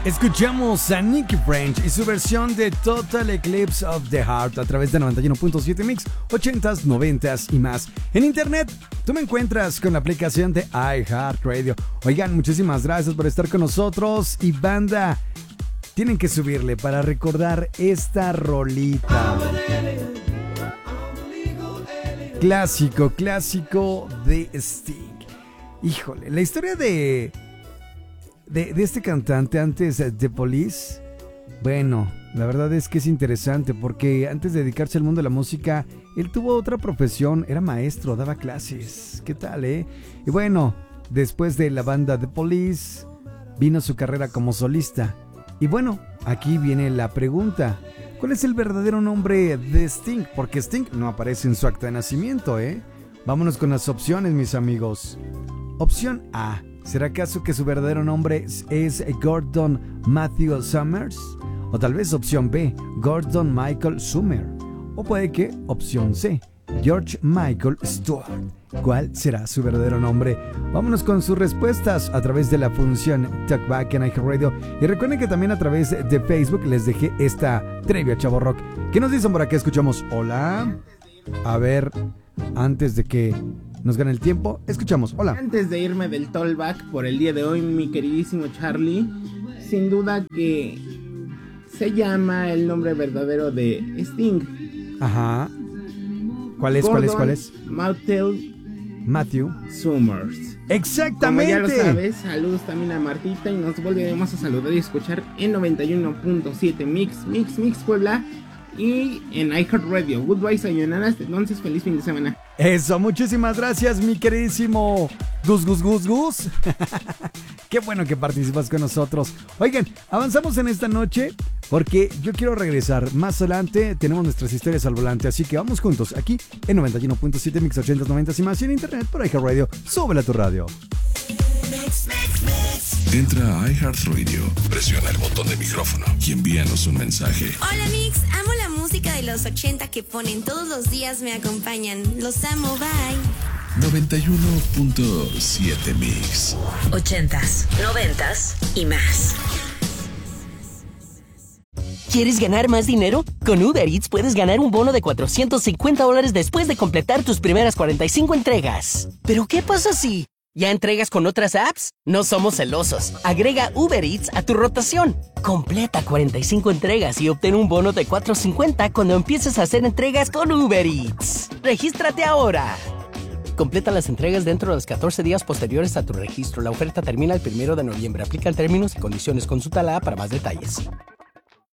Escuchamos a Nicky French y su versión de Total Eclipse of the Heart a través de 91.7 Mix, 80s, 90s y más. En internet, tú me encuentras con la aplicación de iHeartRadio. Oigan, muchísimas gracias por estar con nosotros. Y banda, tienen que subirle para recordar esta rolita. Clásico de Sting. Híjole, la historia de este cantante antes de Police, bueno, la verdad es que es interesante porque antes de dedicarse al mundo de la música, él tuvo otra profesión, era maestro, daba clases. ¿Qué tal, Y bueno, después de la banda The Police, vino su carrera como solista. Y bueno, aquí viene la pregunta: ¿cuál es el verdadero nombre de Sting? Porque Sting no aparece en su acta de nacimiento, Vámonos con las opciones, mis amigos. Opción A: ¿será acaso que su verdadero nombre es Gordon Matthew Summers? O tal vez opción B, Gordon Michael Summer. O puede que opción C, George Michael Stewart. ¿Cuál será su verdadero nombre? Vámonos con sus respuestas a través de la función Talkback en iHeartRadio. Y recuerden que también a través de Facebook les dejé esta trivia, Chavo Rock. ¿Qué nos dicen por acá? Escuchamos. Hola. A ver, antes de que nos gane el tiempo, escuchamos. Hola. Antes de irme del Talkback por el día de hoy, mi queridísimo Charlie, sin duda que se llama el nombre verdadero de Sting. Ajá. ¿Cuál es? Matthew Summers. Exactamente. Como ya lo sabes, saludos también a Martita y nos volveremos a saludar y escuchar en 91.7 Mix Puebla y en iHeartRadio. Goodbye, sayonara. Entonces, feliz fin de semana. Eso, muchísimas gracias, mi queridísimo Gus. Qué bueno que participas con nosotros. Oigan, avanzamos en esta noche porque yo quiero regresar. Más adelante tenemos nuestras historias al volante, así que vamos juntos aquí en 91.7 Mix 80s, 90s y más, y en internet por iHeartRadio. Súbela a tu radio. Entra a iHeartRadio, presiona el botón de micrófono y envíanos un mensaje. Hola Mix, amo la música de los 80 que ponen todos los días, me acompañan. Los amo, bye. 91.7 Mix. 80s, 90s y más. ¿Quieres ganar más dinero? Con Uber Eats puedes ganar un bono de $450 después de completar tus primeras 45 entregas. ¿Pero qué pasa si ya entregas con otras apps? No somos celosos. Agrega Uber Eats a tu rotación. Completa 45 entregas y obtén un bono de $450 cuando empieces a hacer entregas con Uber Eats. ¡Regístrate ahora! Completa las entregas dentro de los 14 días posteriores a tu registro. La oferta termina el 1 de noviembre. Aplican términos y condiciones. Consulta la app para más detalles.